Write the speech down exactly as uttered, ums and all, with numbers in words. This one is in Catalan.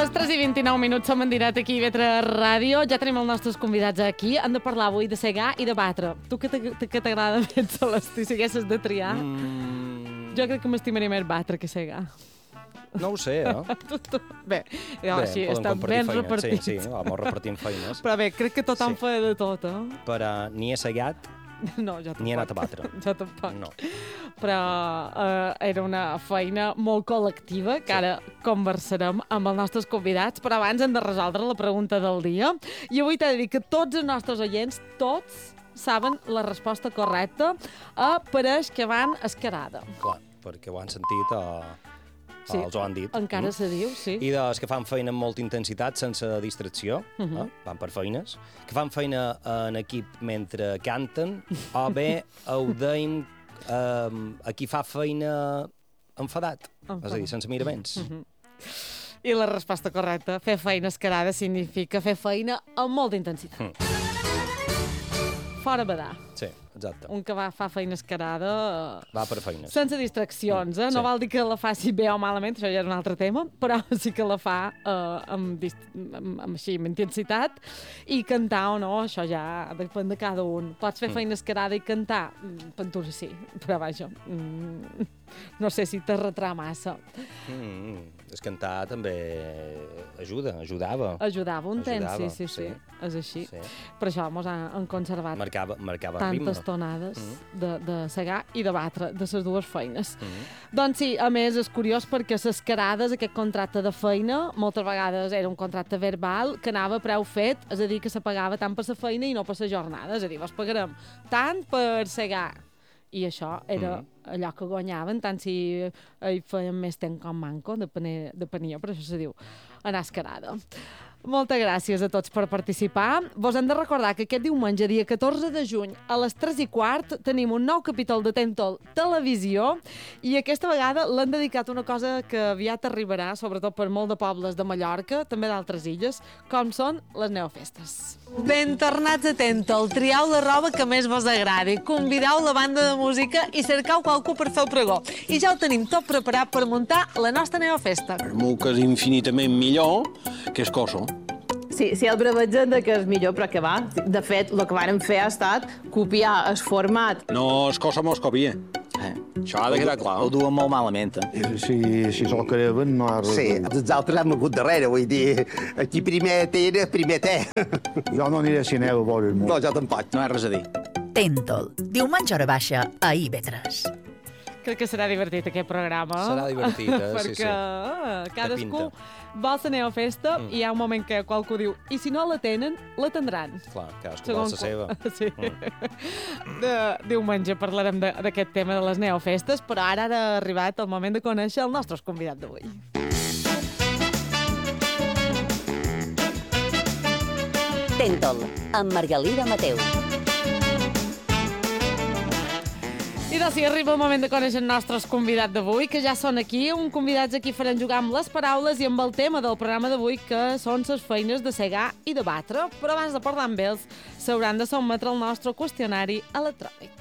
les tres i vint-i-nou minuts som en directe aquí a Vetre Ràdio. Ja tenim els nostres convidats aquí. Han de parlar avui de segar i de batre. Tu què t'agrada més, Celestí, si haguessis de triar? Mm... Jo crec que m'estimaria més batre que segar. No ho sé, eh? tu, tu. Bé, jo, bé així, estan ben feines. repartits. Sí, sí, vamos repartint feines. Però bé, crec que tothom Sí. fa de tot, eh? Però ni he segat, No, jo tampoc. ni he anat a batre. Jo tampoc. No. Però eh, era una feina molt col·lectiva, que ara conversarem amb els nostres convidats, però abans hem de resoldre la pregunta del dia. I avui t'he de dir que tots els nostres oients, tots, saben la resposta correcta a pareix que van escarada. Clar, perquè ho han sentit o, Sí, o els ho han dit. encara Mm? se diu, sí. I dels que fan feina amb molta intensitat, sense distracció, Uh -huh. eh? van per feines, que fan feina en equip mentre canten, o bé ho deim eh, a qui fa feina enfadat, Enfadat. és a dir, sense miraments. Uh -huh. I la resposta correcta, fer feina escarada significa fer feina amb molta intensitat. Mm. Fora badar. Sí, exacte. Un que va fa feina escarada... eh, Va per feines. sense distraccions, eh? No Sí. vol dir que la faci bé o malament, això ja és un altre tema, però sí que la fa eh, amb, dist amb, amb, així, amb intensitat, i cantar o no, això ja depèn de cada un. Pots fer Mm. feina escarada i cantar? Mm, Pentura sí, però vaja, mm, no sé si t'arretrà massa. Mm, és cantar també ajuda, ajudava. Ajudava un temps, Ajudava, sí, sí, sí, sí. és així. Sí. Per això mos han, han conservat Marcava, marcava ritme. tantes tonades Mm. de, de segar i de batre, de les dues feines. Mm. Doncs sí, a més és curiós perquè les carades, aquest contracte de feina, moltes vegades era un contracte verbal que anava a preu fet, és a dir, que se pagava tant per la feina i no per la jornada, és a dir, vos pagarem tant per segar. I això era Mm. allò que guanyaven, tant si hi feien més temps com manco, depenia, depenia, per això se diu anar escarada. Moltes gràcies a tots per participar. Vos hem de recordar que aquest diumenge, dia catorze de juny, a les tres i quart, tenim un nou capítol de Tentol Televisió i aquesta vegada l'han dedicat a una cosa que aviat arribarà, sobretot per molt de pobles de Mallorca, també d'altres illes, com són les neofestes. Ben tornats a Tentol. Triau la roba que més vos agradi, convidau la banda de música i cercau qualcú per fer el pregó. I ja ho tenim tot preparat per muntar la nostra neofesta. Per molt que és infinitament millor que és cosa. Sí, sí, el brevegen de que és millor, però que va. De fet, el que vàrem fer ha estat copiar el format. No és cosa mos copia. Eh. Això ha de quedar clar. Ho duen molt malament, eh? I Si, si se'l creuen, no ha res. Sí, els altres hem hagut darrere, vull dir, aquí primer té, primer té. Jo no aniré a cinema a veure No, jo tampoc. No hi ha res a dir. Tentol, diumenge hora baixa a I V tres. Crec que serà divertit aquest programa. Serà divertit, eh? Sí, Perquè sí. ah, cadascú pinta. vol la neofesta Mm. i hi ha un moment que qualcú diu i si no la tenen, la tendran. Clar, cadascú vol la seva. Sí. Mm. De, diumenge parlarem de- d'aquest tema de les neofestes, però ara ha arribat el moment de conèixer el nostre convidat d'avui. Tentol, amb Margalida Mateu. I doncs sí, arriba el moment de conèixer el nostre convidat d'avui, que ja són aquí, un convidats aquí faran jugar amb les paraules i amb el tema del programa d'avui, que són les feines de segar i de batre. Però abans de parlar amb ells, s'hauran de sotmetre el nostre qüestionari electrònic.